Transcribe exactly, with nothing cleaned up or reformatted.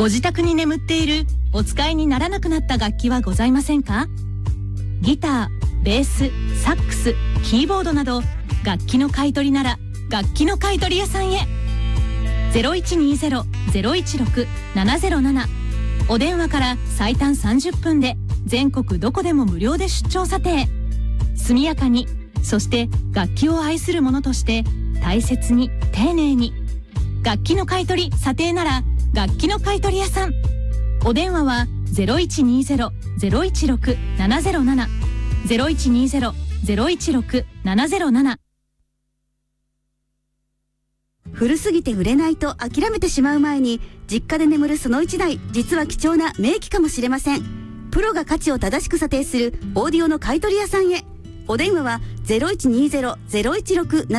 ご自宅に眠っているお使いにならなくなった楽器はございませんか？ギター、ベース、サックス、キーボードなど楽器の買い取りなら楽器の買い取り屋さんへ。 ゼロいちにゼロ ゼロいちろく ななゼロなな お電話から最短さんじゅっぷんで全国どこでも無料で出張査定。速やかに、そして楽器を愛する者として大切に丁寧に。楽器の買い取り査定なら楽器の買い取り屋さん。お電話は ゼロいちにゼロ ゼロいちろく ななゼロなな ゼロいちにゼロ ゼロいちろく ななゼロなな。 古すぎて売れないと諦めてしまう前に、実家で眠るその一台、実は貴重な名機かもしれません。プロが価値を正しく査定するオーディオの買い取り屋さんへ。お電話は ゼロいちにゼロ ゼロいちろく